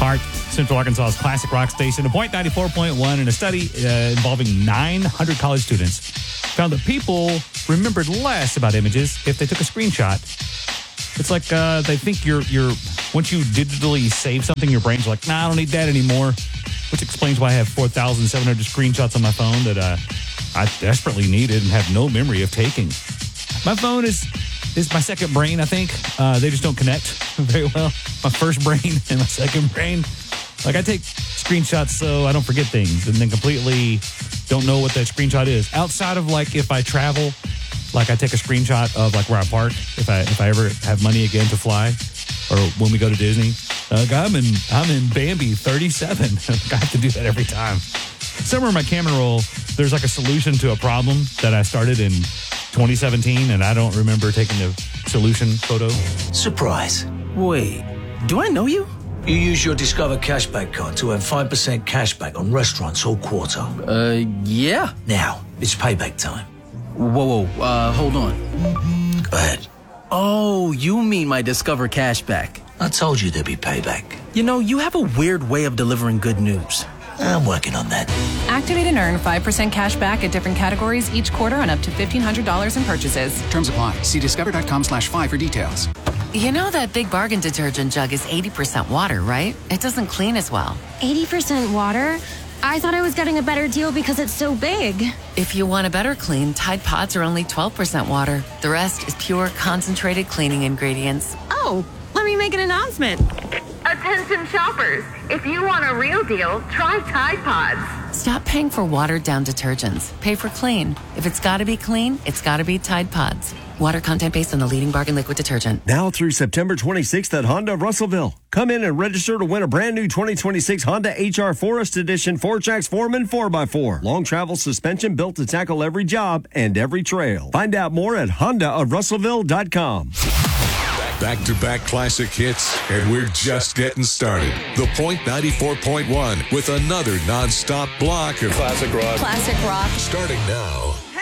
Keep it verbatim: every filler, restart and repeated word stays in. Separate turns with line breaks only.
Heart, Central Arkansas's classic rock station. A Point ninety-four point one in a study uh, involving nine hundred college students found that people remembered less about images if they took a screenshot. It's like uh, they think you're, you're, once you digitally save something, your brain's like, nah, I don't need that anymore, which explains why I have four thousand seven hundred screenshots on my phone that uh, I desperately needed and have no memory of taking. My phone is is my second brain, I think. Uh, they just don't connect very well. My first brain and my second brain. Like, I take screenshots so I don't forget things and then completely don't know what that screenshot is. Outside of, like, if I travel, like, I take a screenshot of, like, where I park, if I if I ever have money again to fly, or when we go to Disney. Like, I'm in, I'm in Bambi thirty-seven. I have to do that every time. Somewhere in my camera roll, there's, like, a solution to a problem that I started in twenty seventeen, and I don't remember taking the solution photo.
Surprise.
Wait, do I know you?
You use your Discover Cashback card to earn five percent cashback on restaurants all quarter.
Uh, yeah.
Now, it's payback time.
Whoa, whoa, uh, hold on.
Go ahead.
Oh, you mean my Discover Cashback.
I told you there'd be payback.
You know, you have a weird way of delivering good news.
I'm working on that.
Activate and earn five percent cash back at different categories each quarter on up to fifteen hundred dollars in purchases.
Terms apply. See discover.com slash five for details.
You know that Big Bargain detergent jug is eighty percent water, right? It doesn't clean as well.
eighty percent water? I thought I was getting a better deal because it's so big.
If you want a better clean, Tide Pods are only twelve percent water. The rest is pure, concentrated cleaning ingredients.
Oh, let me make an announcement.
Attention shoppers, if you want a real deal, try Tide Pods.
Stop paying for watered-down detergents. Pay for clean. If it's got to be clean, it's got to be Tide Pods. Water content based on the leading bargain liquid detergent.
Now through September twenty-sixth at Honda of Russellville. Come in and register to win a brand new twenty twenty-six Honda H R Forest Edition four-Trax Foreman four by four. Long travel suspension built to tackle every job and every trail. Find out more at honda of russellville dot com.
Back-to-back classic hits, and we're just getting started. The Point ninety-four point one with another non-stop block of
classic rock.
Classic rock.
Starting now.